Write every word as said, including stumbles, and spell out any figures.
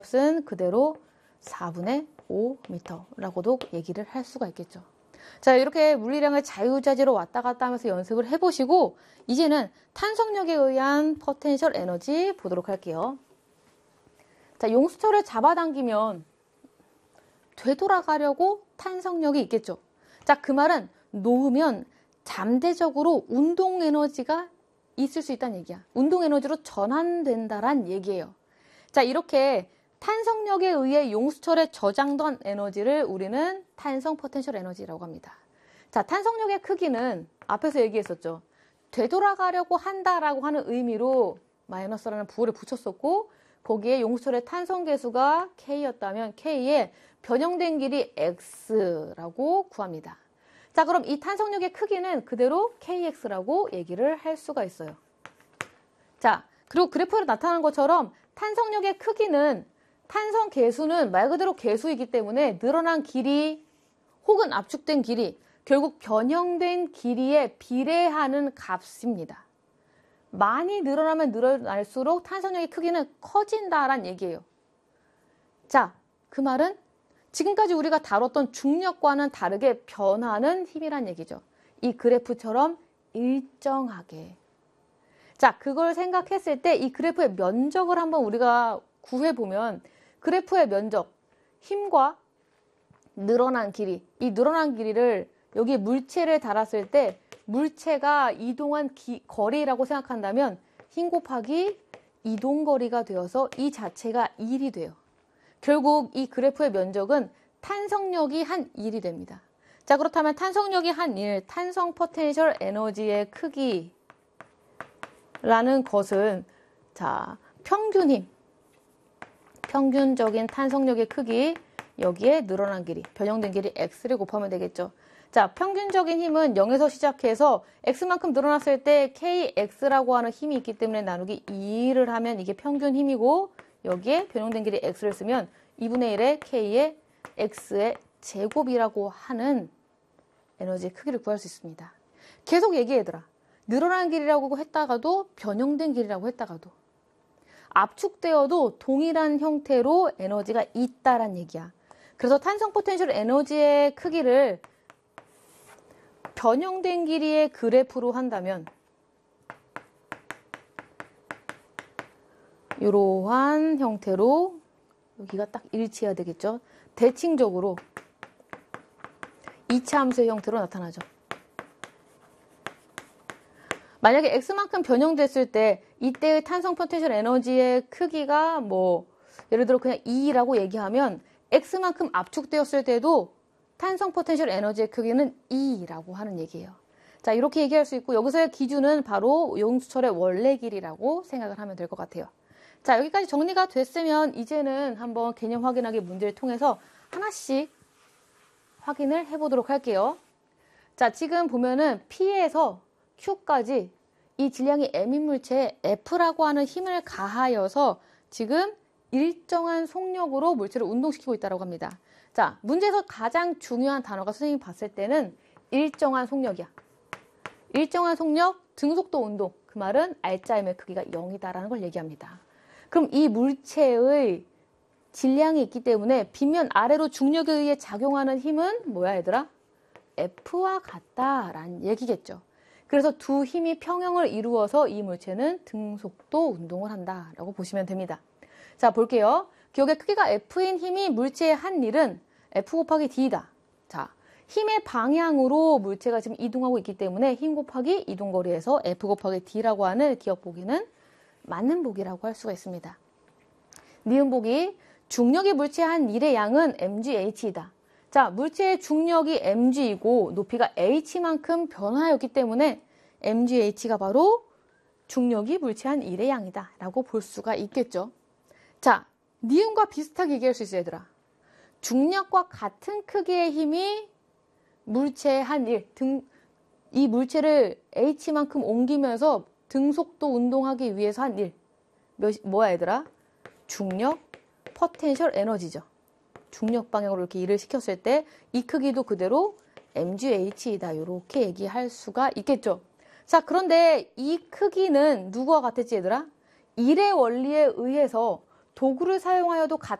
값은 그대로 사분의 오 미터라고도 얘기를 할 수가 있겠죠. 자, 이렇게 물리량을 자유자재로 왔다 갔다 하면서 연습을 해보시고 이제는 탄성력에 의한 포텐셜 에너지 보도록 할게요. 자, 용수철을 잡아당기면 되돌아가려고 탄성력이 있겠죠. 자, 그 말은 놓으면 잠재적으로 운동 에너지가 있을 수 있다는 얘기야. 운동 에너지로 전환된다란 얘기예요. 자, 이렇게 탄성력에 의해 용수철에 저장된 에너지를 우리는 탄성 포텐셜 에너지라고 합니다. 자, 탄성력의 크기는 앞에서 얘기했었죠. 되돌아가려고 한다라고 하는 의미로 마이너스라는 부호를 붙였었고 거기에 용수철의 탄성 계수가 K였다면 K의 변형된 길이 X라고 구합니다. 자, 그럼 이 탄성력의 크기는 그대로 케이엑스라고 얘기를 할 수가 있어요. 자, 그리고 그래프로 나타난 것처럼 탄성력의 크기는 탄성 계수는 말 그대로 계수이기 때문에 늘어난 길이 혹은 압축된 길이 결국 변형된 길이에 비례하는 값입니다. 많이 늘어나면 늘어날수록 탄성력의 크기는 커진다란 얘기예요. 자, 그 말은 지금까지 우리가 다뤘던 중력과는 다르게 변하는 힘이란 얘기죠. 이 그래프처럼 일정하게. 자, 그걸 생각했을 때 이 그래프의 면적을 한번 우리가 구해보면 그래프의 면적, 힘과 늘어난 길이, 이 늘어난 길이를 여기 물체를 달았을 때 물체가 이동한 기, 거리라고 생각한다면 힘 곱하기 이동거리가 되어서 이 자체가 일이 돼요. 결국 이 그래프의 면적은 탄성력이 한 일이 됩니다. 자, 그렇다면 탄성력이 한 일, 탄성 포텐셜 에너지의 크기라는 것은 자, 평균 힘, 평균적인 탄성력의 크기, 여기에 늘어난 길이, 변형된 길이 X를 곱하면 되겠죠. 자, 평균적인 힘은 영에서 시작해서 X만큼 늘어났을 때 케이엑스라고 하는 힘이 있기 때문에 나누기 이를 하면 이게 평균 힘이고 여기에 변형된 길이 X를 쓰면 이분의 일의 K의 X의 제곱이라고 하는 에너지의 크기를 구할 수 있습니다. 계속 얘기해 얘들아. 늘어난 길이라고 했다가도 변형된 길이라고 했다가도 압축되어도 동일한 형태로 에너지가 있다란 얘기야. 그래서 탄성 포텐셜 에너지의 크기를 변형된 길이의 그래프로 한다면 이러한 형태로 여기가 딱 일치해야 되겠죠. 대칭적으로 이차 함수의 형태로 나타나죠. 만약에 X만큼 변형됐을 때 이때의 탄성 포텐셜 에너지의 크기가 뭐 예를 들어 그냥 이라고 얘기하면 X만큼 압축되었을 때도 탄성 포텐셜 에너지의 크기는 이라고 하는 얘기예요. 자, 이렇게 얘기할 수 있고 여기서의 기준은 바로 용수철의 원래 길이라고 생각을 하면 될 것 같아요. 자, 여기까지 정리가 됐으면 이제는 한번 개념 확인하기 문제를 통해서 하나씩 확인을 해보도록 할게요. 자, 지금 보면은 P에서 Q까지 이 질량이 M인 물체에 F라고 하는 힘을 가하여서 지금 일정한 속력으로 물체를 운동시키고 있다고 합니다. 자, 문제에서 가장 중요한 단어가 선생님이 봤을 때는 일정한 속력이야. 일정한 속력, 등속도 운동. 그 말은 알짜임의 크기가 영이다라는 걸 얘기합니다. 그럼 이 물체의 질량이 있기 때문에 빗면 아래로 중력에 의해 작용하는 힘은 뭐야 얘들아? F와 같다라는 얘기겠죠. 그래서 두 힘이 평형을 이루어서 이 물체는 등속도 운동을 한다라고 보시면 됩니다. 자, 볼게요. 기억의 크기가 F인 힘이 물체의 한 일은 F 곱하기 D다. 자, 힘의 방향으로 물체가 지금 이동하고 있기 때문에 힘 곱하기 이동거리에서 F 곱하기 D라고 하는 기억 보기는 맞는 보기라고 할 수가 있습니다. 니은 보기, 중력이 물체의 한 일의 양은 엠지에이치이다. 자, 물체의 중력이 엠지이고 높이가 h만큼 변화하였기 때문에 엠지에이치가 바로 중력이 물체의 한 일의 양이다 라고 볼 수가 있겠죠. 자, 니은과 비슷하게 얘기할 수 있어요, 얘들아. 중력과 같은 크기의 힘이 물체의 한 일, 등, 이 물체를 h만큼 옮기면서 등속도 운동하기 위해서 한 일. 몇, 뭐야, 얘들아? 중력, 포텐셜 에너지죠. 중력 방향으로 이렇게 일을 시켰을 때 이 크기도 그대로 엠지에이치이다. 이렇게 얘기할 수가 있겠죠. 자, 그런데 이 크기는 누구와 같았지, 얘들아? 일의 원리에 의해서 도구를 사용하여도